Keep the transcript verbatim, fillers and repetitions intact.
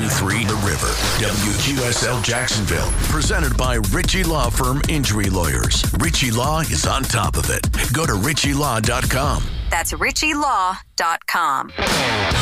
two three The River. W Q S L Jacksonville. Presented by Ritchie Law Firm Injury Lawyers. Ritchie Law is on top of it. Go to ritchie law dot com. That's ritchie law dot com.